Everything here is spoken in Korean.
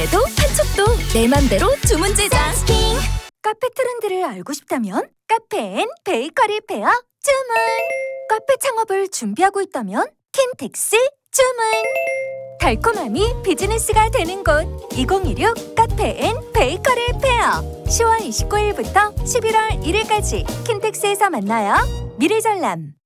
카페도 한촉도 내 맘대로 주문 제작. 카페 트렌드를 알고 싶다면 카페 앤 베이커리 페어 주문. 카페 창업을 준비하고 있다면 킨텍스 주문. 달콤함이 비즈니스가 되는 곳 2016 카페 앤 베이커리 페어 10월 29일부터 11월 1일까지 킨텍스에서 만나요. 미래전람.